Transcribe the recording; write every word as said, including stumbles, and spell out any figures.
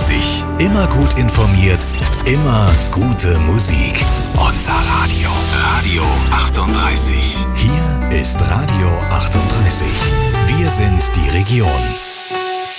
achtunddreißig. Immer gut informiert, immer gute Musik. Unser Radio. Radio achtunddreißig. Hier ist Radio achtunddreißig. Wir sind die Region.